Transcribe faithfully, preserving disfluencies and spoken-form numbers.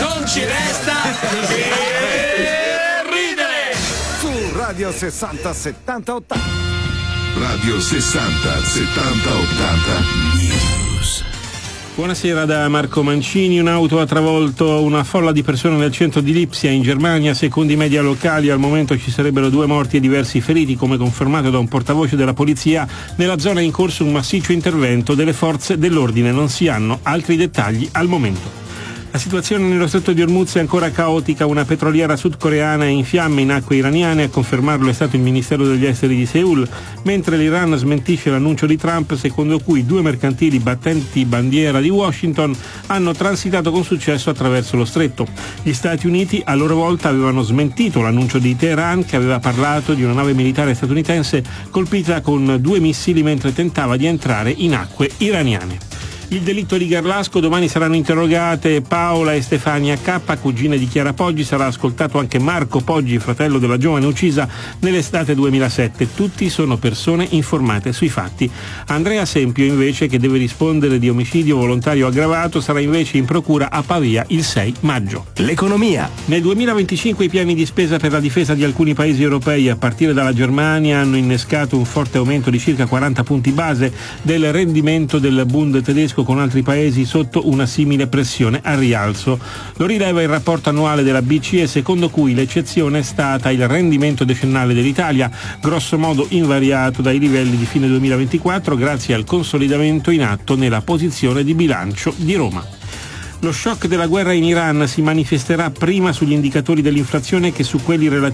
non ci resta che ridere. Su Radio sessanta settanta ottanta. Radio sessanta settanta ottanta News. Buonasera da Marco Mancini. Un'auto ha travolto una folla di persone nel centro di Lipsia, in Germania. Secondo i media locali al momento ci sarebbero due morti e diversi feriti, come confermato da un portavoce della polizia. Nella zona è in corso un massiccio intervento delle forze dell'ordine. Non si hanno altri dettagli al momento. La situazione nello stretto di Hormuz è ancora caotica. Una petroliera sudcoreana è in fiamme in acque iraniane. A confermarlo è stato il Ministero degli Esteri di Seul, mentre l'Iran smentisce l'annuncio di Trump secondo cui due mercantili battenti bandiera di Washington hanno transitato con successo attraverso lo stretto. Gli Stati Uniti a loro volta avevano smentito l'annuncio di Teheran, che aveva parlato di una nave militare statunitense colpita con due missili mentre tentava di entrare in acque iraniane. Il delitto di Garlasco. Domani saranno interrogate Paola e Stefania K, cugine di Chiara Poggi. Sarà ascoltato anche Marco Poggi, fratello della giovane uccisa nell'estate duemilasette. Tutti sono persone informate sui fatti. Andrea Sempio, invece, che deve rispondere di omicidio volontario aggravato, sarà invece in procura a Pavia il sei maggio. L'economia. Nel duemilaventicinque i piani di spesa per la difesa di alcuni paesi europei, a partire dalla Germania, hanno innescato un forte aumento di circa quaranta punti base del rendimento del Bund tedesco, con altri paesi sotto una simile pressione al rialzo. Lo rileva il rapporto annuale della B C E, secondo cui l'eccezione è stata il rendimento decennale dell'Italia, grosso modo invariato dai livelli di fine duemilaventiquattro grazie al consolidamento in atto nella posizione di bilancio di Roma. Lo shock della guerra in Iran si manifesterà prima sugli indicatori dell'inflazione che su quelli relativi